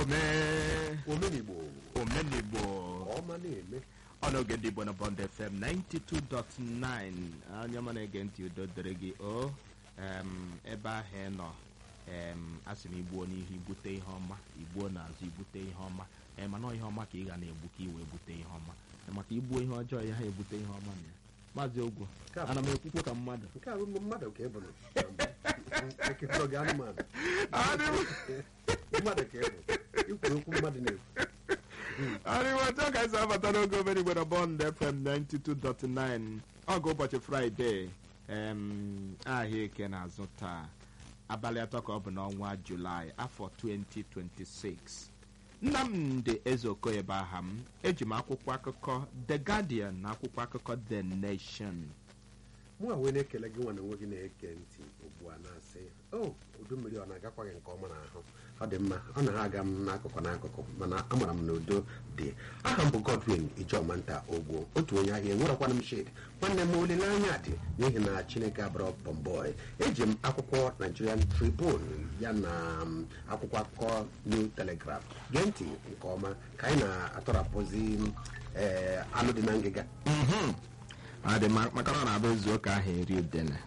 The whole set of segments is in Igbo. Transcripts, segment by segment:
Omenigbo ọnọge ndị Igbo na Bond FM 92.9 anya mana ege ntị udo dịrị gị o ebe ahụ nọ asị m igbuo n'ihu ibute ihe ọma, igbuo n'azụ ibute ihe ọma, mana ihe ọma ka ị ga na-egbu ka iwe bute ihe ọma, maka igbuo ihe ọjọọ ya ha ebute ihe ọma na ya. Maazị Ogwu, ana m ekwukwo ka mmadụ nke a bụ mmadụ ka ị bụ ekekọrọ gị anụmanụ mmadụ ka ị bụ ikwuru okwu mmadụ na-ekwu arịwata ka esi abata n'oge Omenigbo na Bond FM 92.9 ọgụ ụbọchị Fraịde ahịa eke na-azụ taa abalị 3 ka ọ bụ n'ọnwa Julaị afọ 2026. Nnamdi Ezeokoye bụ aha m. Eji m akwụkwọ akụkọ The Guardian na akwụkwọ akụkọ The Nation. mụ a wee na-ekele gị nwa na onwe gị na-eke ntị ugbu a na-asị udu mmiri ọ na-agakwa gị nke ọma n'ahụ, ọ dị mma, ọ na-aga m n'akụkụ mana amara m na udo dị. aha m bụ Godwin Ijomanta Ogwo, otu onye ahịa enwerekwana m shade. nwanne m olileanya dị n'ihi na Chineke abụrụ bọmbọị. eji m akwụkwọ Nigerian Tribune ya na akwụkwọ akụkọ New Telegraph. gee ntị nke ọma ka anyị na-atọrapụzi anụ dị na ngịga adị maka na ọ na-abụ ezu ụka ahụ eri udene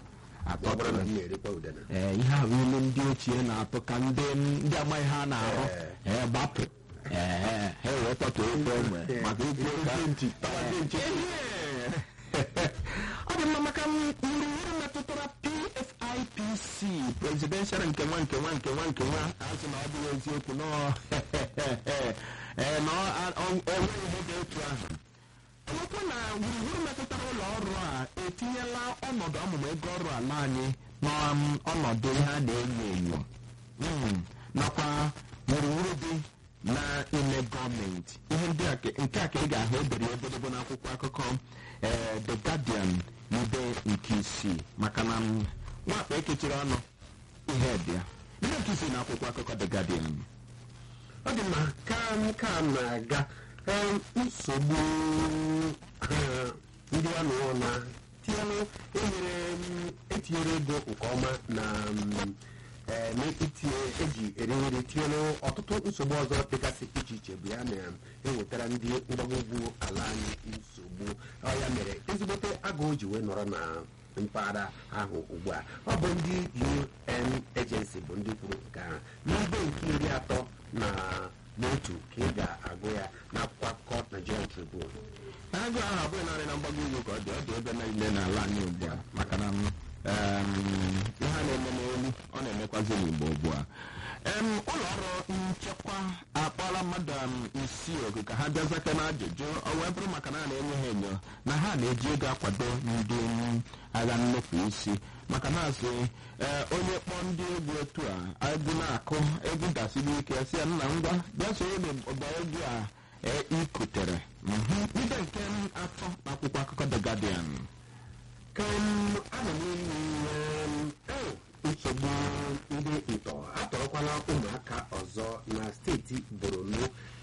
ihe ahụ ilu ndị ochie na-atụ ka ndị amaghị ha na-arụ gbapụ ha ewetọta ofe enwe maka ikwu ọ dị mma maka nrụrụ metụtara PFIPC presidential nke nwa asị na ọ bụghị eziokwu na enweghị ihe dị otu ahụ. Ọkwa na gburugburu metụtara ụlọ ọrụ a etinyela ọnọdụ ọmụmụ ego ọrụ ala anyị n'ọnọdụ ihe a na-enyo nakwa gburugburu dị n'ime gọọmenti. ihe ndị nke a ka ị ga-ahụ edere edebe n'akwụkwọ akụkọ The Guardian n'ibe nke isii, maka na nwakpa ekechiri ọnụ ihe dị ya. Ihe nke isii na akwụkwọ akụkọ The Guardian. ọ dị mma ka na-aga nsogbu ndị a nụọ na etinyere ego nke ọma na eji eri nri tinyere ọtụtụ nsogbu ọzọ dịgasị iche iche bụ ya na-ewetara ndị mgbagwougwu ala anyị nsogbu. ya mere ezigbote agụụ ji wee nọrọ na mpaghara ahụ ugbu a. ọ bụ ndị UN agency bụ ndị kwuru nke ahụ n'ibe nke 30 n'otu ka ị ga-agụ ya n'akwụkwọ akụkọ Nigerian Tribune. agụ ahụ abụghị naanị na mgbago ugwu ka ọ dị ebe niile n'ala anyị ugbu a, maka na ihe a na-eme n'elu ọ na-emekwazi n'Igbo ugbu a. ụlọ ọrụ nchekwa akpọla mmadụ 6 ogu ka ha bịa zake na ajụjụ. ọ wee bụrụ maka na a na-enyo ha enyo na ha na-eji ego akwado ndị agha nnupụ isi, maka na asị onye kpọọ ndị egwu otu a egwu na-akụ egwu dasiri ike si ya nna ngwa bịa soro n'ọgba egwu a ikutere. Ibe nke 3 n'akwụkwọ akụkọ The Guardian. ka ana m nsogbu ndị ntọ atọrọkwala ụmụaka ọzọ na steeti Borno.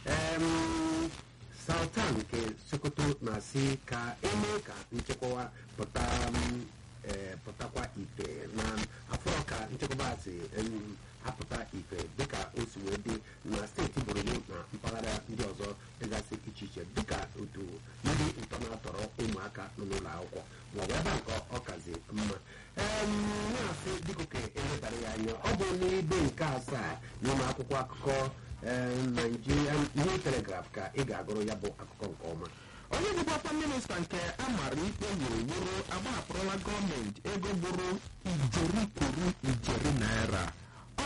Sultan nke Sokoto na-asị ka eme ka nchekwa pụtakwa ife na afọ ka nchekwaba si apụta ife dịka o si wee dị na steeti Borno na mpaghara ndị ọzọ dịgasị iche iche, dịka otu ndị ntọ na-atọrọ ụmụaka nọ n'ụlọ akwụkwọ maọbụ ebe nke ọkazi mma. na-asị dịka elebara ya anya, ọ bụ n'ibe nke 7 n'ime akwụkwọ akụkọ Nigerian New Telegraph ka ị ga-agụrụ ya bụ akụkọ nke ọma. onye bụkwa minista nke amara ikpe gburugburu agbahapụrụla gọọmenti ego gburu ijeri naira. ọ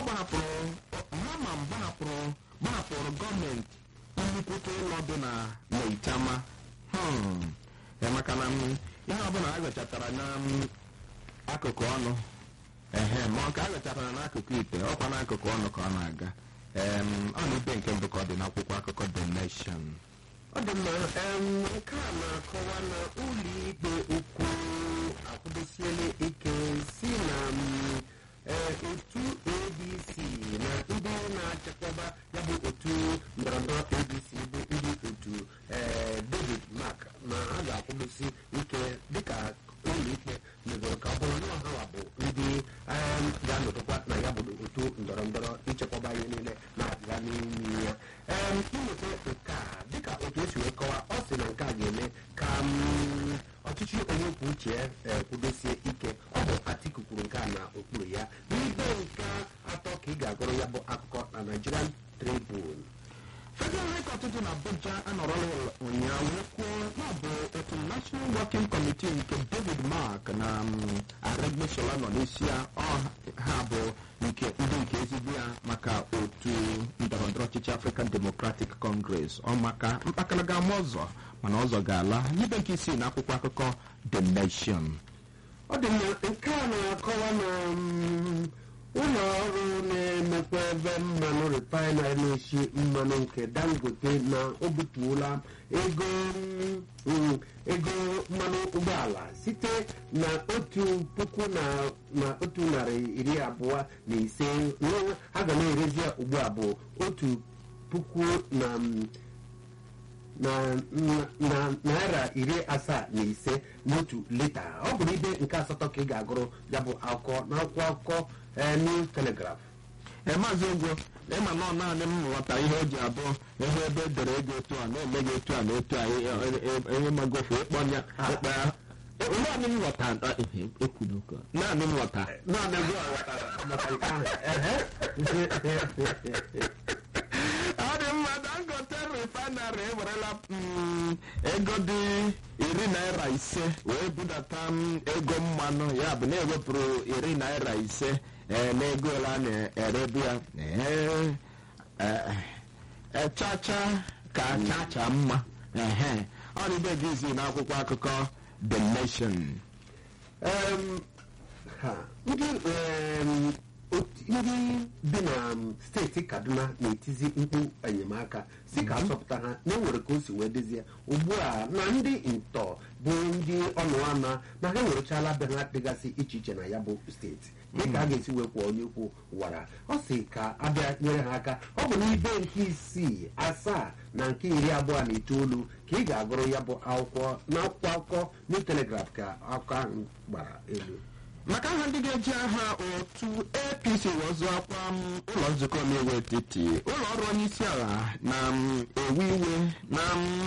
gbahapụrụ gọọmenti nnukwute ụlọ dị na Naitama maka na ihe ọbụla a gachatara n'akụkụ ọnụ ma ọ ka a gachatara n'akụkụ ite ọkwa n'akụkụ ọnụ ka ọ na-aga. ọ na-ebe nke mbụ ka ọ dị n'akwụkwọ akụkọ The Nation. ọ dị mma nke a na-akọwa na ụlọ ikpe ukwu akwụdosiela ike si na otu ADC na ndị na-achekwaba ya bụ otu ndọrọndọrọ ADC bụ ndị otu David Mark na ha ga-akwụdosi ike dịka ụlọ ikpe mezoro ka ọ bụrụ na ọha bụ ndị ga-anọdụkwa na ya bụ otu ndọrọndọrọ ichekwaba ihe niile na-aga n'ime ya. inweta nke a dịka otu esi wee kọwa ọ sị na nke a ga-eme ka ọchịchị onye kwuo uche ya kwudosie ike. Ọ bụ Atiku kwuru nke a na okpuru ya. N'ibe nke atọ ka ị ga-agụrụ ya bụ akụkọ na Nigerian Tribune. Federal High Court dị na Abuja anọrọla ụnyaahụ wee kwuo na ọ bụ otu National Working Committee nke David Mark na Aregbesola nọ n'isi ya. Ha bụ ndị nke ezigbo ya maka otu ndọrọndọrọ ọchịchị African Democratic Congress. Ọ maka mpakala ga-ama ọzọ mana ọzọ ga-ala. N'ibe nke isii na akwụkwọ akụkọ The Nation. Ọ dị mma, nke a na-akọwa na ụlọ ọrụ na-emekwa ebe mmanụ refinery na-esi mmanụ nke Dangote na o butuola ego mmanụ ụgbọala site na 1,125 ha ga na-erezi ya ugbu a bụ 1,075 n'otu lita. Ọ bụrụ ibe nke asatọ ka ị ga-agụrụ ya bụ akụkọ n'akwụkwọ akụkọ New Telegraph. Maazị Ugwu, ịma nọ naanị m ghọta ihe o ji abụọ ihe ebe edere ego otu a na-eme gị otu a na otu a ihe magofu ịkpọnya naanị m ghọta ekwunuka naanị m ghọta naanị gị ghọtara maka nke ahụ. ọ dị mma. Dangote refinery ewerela ego dị 15 wee budata ego mmanụ, ya bụ na-ewepụrụ 15 n'ego ole a na-erebu ya chacha ka chacha mma. Ọ dị ibe gị izi n'akwụkwọ akụkọ The Nation. Ndị bi na steeti Kaduna na-etizi mkpu enyemaka si ka asọpụta ha na enwere ka o si wee dezie ugbu a na ndị ntọ bụ ndị ọnụama na ha enwerechala be ha dịgasị iche iche na ya bụ steeti. Dị ka a ga-esi wee kwuo onye kwu wara, ọ sị ka abịa nyere ha aka. Ọ bụ n'ibe nke 6, 7 na nke 29 ka ị ga-agụrụ ya bụ akwụkwọ n'akwụkwọ akụkọ New Telegraph ka akụkọ ahụ gbara elu. Maka aha ndị ga-eji aha otu APC wezụ akwa ụlọ nzukọ omeiwu etiti, ụlọ ọrụ onye isi ala na-ewe iwe na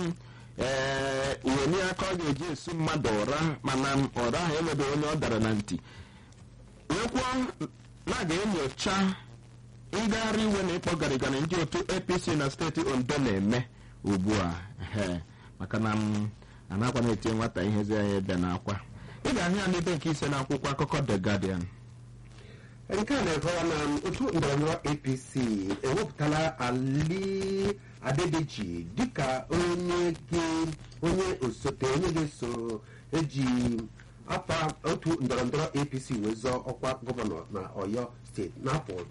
uwe aka ọ ga-eji esu mmadụ ụra, mana ụra ahụ emebeghị onye ọ dara na ntị. Wekwuo na a ga-enyocha ngagharị iwe na ịkpọgarịgara ndị otu APC na steeti Ondo na-eme ugbu a maka na a na-akwa na-etinye nwata ihe zi anya ebe n'akwa. Ị ga-ahụ ya n'ebe nke 5 n'akwụkwọ akụkọ The Guardian. Nke a na-ekọwa na otu ndọrọndọrọ APC ewepụtala Ali Adedeji dịka onye osote onye ga-eso eji afa otu ndọrọndọrọ APC wee zọọ ọkwa gọvanọ na Ọyọ steeti n'afọ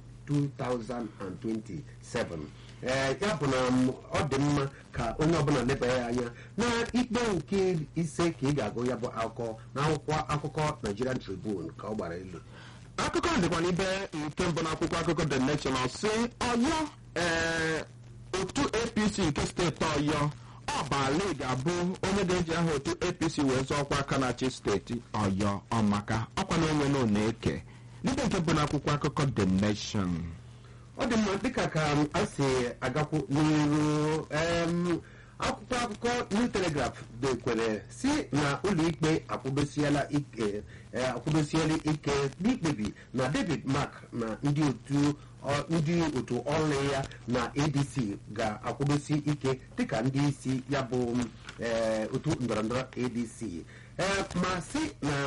2027. Ya bụ na ọ dị mma ka onye ọbụla leba ya anya na ikpe nke 5 ka ị ga-agụ ya bụ akụkọ na akwụkwọ akụkọ Nigerian Tribune ka ọ gbara elu. Akụkọ dịkwa n'ibe nke mbụ n'akwụkwọ akụkọ The Nation sị Ọyọ otu APC nke steeti Ọyọ Ọbali ga-abụ onye ga-eji aha otu APC wee zọọ ọkwa aka na-achị steeti Ọyọ ọmaka ọkwa na onwe na na-eke n'ibe nke mbụ n'akwụkwọ akụkọ The Nation. Ọ dị mma dịka ka a si agakwu n'iru akwụkwọ akụkọ New Telegraph dekwere si na ụlọikpe akwụdosiela ike n'ikpebi na David Mark na ndị otu ọrụ ya na ADC ga-akwụdosi ike dịka ndị isi ya bụ otu ndọrọndọrọ ADC ma si na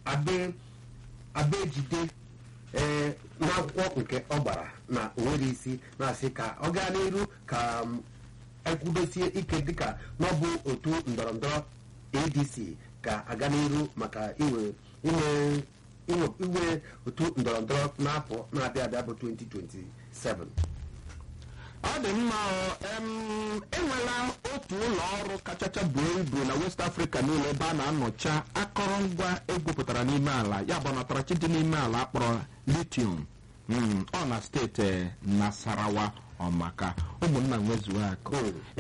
abejide n'akwụkwọ nke ọ gbara na onwere isi na-asị ka ọ gaa n'iru ka ekwudosie ike dịka na ọ bụ otu ndọrọndọrọ ADC ga-aga n'iru maka iwe otu ndọrọndọrọ n'afọ na-abịa bụ 2027. Ọ dị mma. Enwela otu ụlọ ọrụ kachacha buo ibu na West Africa niile ebe a na-anọcha akọrọngwa egwupụtara n'ime ala, ya bụ ọnatarachi dị n'ime ala akpọrọ lithium. Ọ na steeti Nasarawa ọmaka ụmụnna nwezuo akụ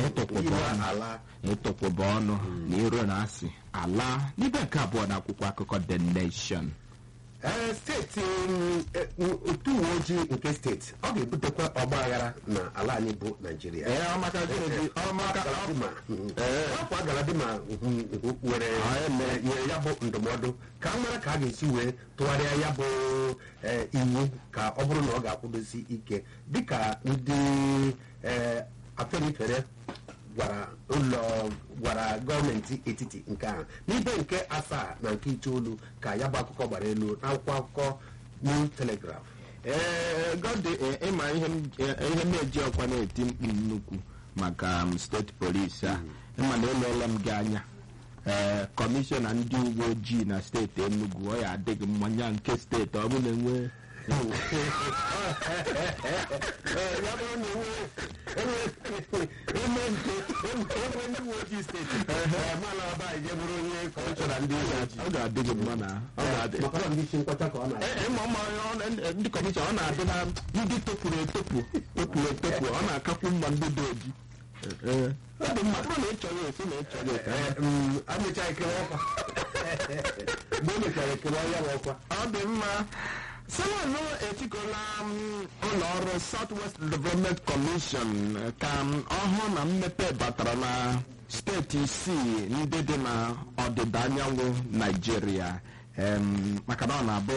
ịtụkwụba ọnụ na iro na asị ala n'ibe nke abụọ na akwụkwọ akụkọ The Nation. steeti otu uwe ojii nke steeti ọ ga-ebutekwa ọgba aghara na ala anyị bụ Naijiria. Afọ Galadima were ya bụ ndụmọdụ ka a mara ka a ga-esi wee tụgharịa ya bụ iwu ka ọ bụrụ na ọ ga-akwụdosi ike dịka ndị afenifere gwara gọọmenti etiti nke ahụ n'ibe nke 7 na nke 9 ka ya bụ akụkọ gbara elu n'akwụkwọ akụkọ New Telegraph. Gọdị ịma ihe na-eji ọkwa na-eti mkpu nnukwu maka steeti polisi a ịma na eleela m gị anya kọmishọna ndị uwe ojii na steeti Enugu ọ ya adịghị mmanya nke steeti ọ bụla enwe ọ ga-adịghị mma na ndị kọmishọn ọ na-adị na ndị topụrụ etopụ ọ na-akakwu mma ndị dị oji. Ọ dị mma bụrụ na ị chọrọ esi na ị chọrọ ọkwa ọ dị mma. Salonu etikola ụlọ ọrụ South-West Development Commission ka ọhụụ na mmepe batara na steeti 6 ndị dị na ọdịda anyanwụ Naijiria maka na ọ na-abụ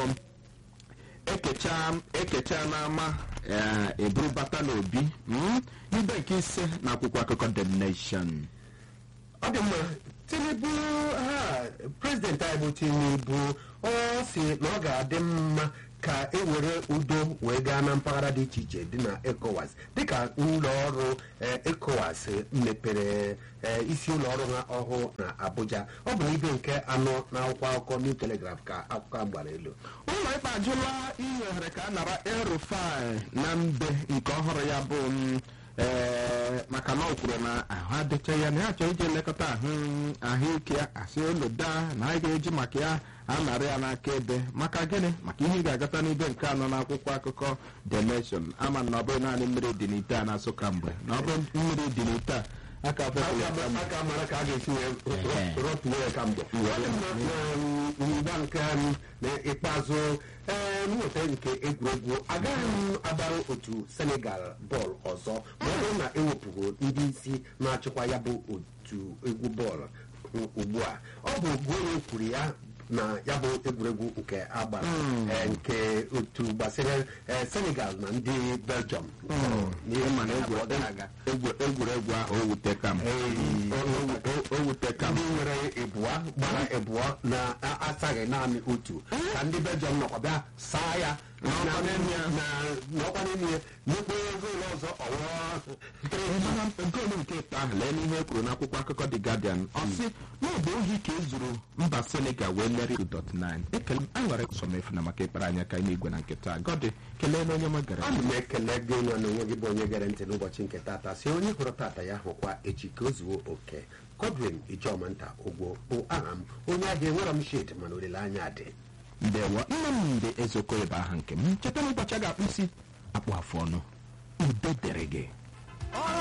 ekecha n'ama eburubata n'obi ibe nke 5 na akwụkwọ akụkọ The Nation. Ọ dị mma. Tinubu prezidenti anyị bụ Tinubu ọ si na ọ ga-adị mma ka e were udo wee gaa na mpaghara dị iche iche dị na ECOWAS dịka ụlọ ọrụ ECOWAS mepere isi ụlọ ọrụ ha ọhụụ na Abuja. Ọ bụ ibe nke 4 na akwụkwọ akụkọ New Telegraph ka akụkọ gbara elu. Ụlọ ikpe ajụla inye ohere ka a nara El-Rufai na mbe nke ọhụrụ ya bụ maka na ọ kwuru na ahụ adịcha ya na ya chọrọ ije nlekọta ahụike ya asị oloda na a ga-eji maka ya anara ya n'aka ebe maka gịnị maka ihe ị ga-agata n'ibe nke 4 n'akwụkwọ akụkọ The Nation. Ama na ọ bụrụ naanị mmiri dị n'ite a na-asụ ka mgbe na ọ bụrụ mmiri dị n'ite a aka mara ka a ga-esi rọtuo ya ka mgbe mgba nke n'ikpeazụ nnweta nke egwuregwu agaghị m agbara otu Senegal bọọlụ ọzọ ma ọ bụrụ na ewepụgo ndị isi na-achịkwa ya bụ otu egwu bọọlụ ugbu a. Ọ bụ Goro kwuru ya na ya bụ egwuregwu nke agbara nke otu gbasara Senegal na ndị Belgium egwuregwu ahụ owute kam ndị nwere gbara ịbụọ na-asaghị naanị otu ka ndị Belgium nọkwa bịa saa ya n'ọkwa n'elu ya n'okporo goolu ọzọ goolu nke ịta ahụ lee n'ihe kwuru n'akwụkwọ akụkọ The Guardian ọ sị na ọ bụ ohi ka e zuru mba Senegal wee lere 2.9. Ekele a nwere sọmefu na maka ịkpara anya ka anyị igwe na nketa Gọdị kelee na onye magara. Ana m ekele gị nwa na onwe gị bụ onye gere ntị n'ụbọchị nke tata si onye hụrụ tata ya hụkwa echi ka o zuo oke. Godwin Ijomanta Ogbo bụ aha m onye ahịa enwere m shade mana olileanya dị. Ndewo Nnamdị Ezeokoye bụ aha nke m. Cheta na ụbọchị a ga-akpụ isi akpụ afụ ọnụ udo dere gị.